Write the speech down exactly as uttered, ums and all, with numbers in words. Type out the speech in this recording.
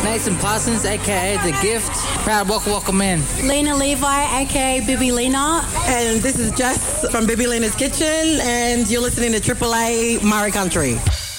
Nathan Parsons, a k a. The Gift. Proud welcome, welcome in. Lena Levi, a k a. Bibi Lena. And this is Jess from Bibi Lena's Kitchen, and you're listening to Triple A Murray Country.